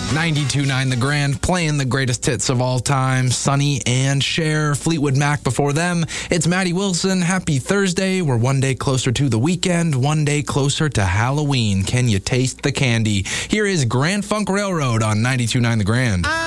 92.9 The Grand, playing the greatest hits of all time. Sonny and Cher, Fleetwood Mac before them. It's Maddie Wilson. Happy Thursday. We're one day closer to the weekend, one day closer to Halloween. Can you taste the candy? Here is Grand Funk Railroad on 92.9 The Grand.